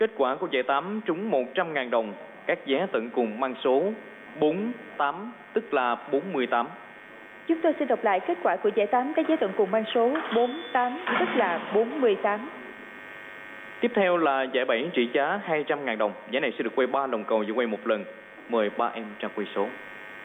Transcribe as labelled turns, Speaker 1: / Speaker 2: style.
Speaker 1: Kết quả của giải 8 trúng 100.000 đồng. Các vé tận cùng mang số 48, tức là 48.
Speaker 2: Chúng tôi xin đọc lại kết quả của giải 8 các vé tận cùng mang số 48, tức là 48.
Speaker 1: Tiếp theo là giải 7 trị giá 200.000 đồng. Giải này sẽ được quay 3 lần cầu và quay một lần. Mời ba em ra quay số.